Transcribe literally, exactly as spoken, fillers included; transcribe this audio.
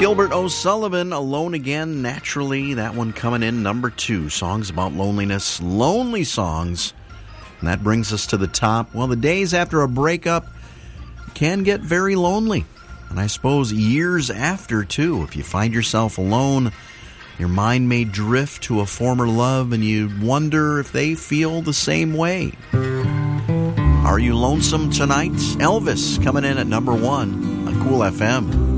Gilbert O'Sullivan, Alone Again, Naturally. That one coming in number two. Songs about loneliness, lonely songs. And that brings us to the top. Well, the days after a breakup can get very lonely. And I suppose years after, too. If you find yourself alone, your mind may drift to a former love and you wonder if they feel the same way. Are you lonesome tonight? Elvis coming in at number one on Cool F M.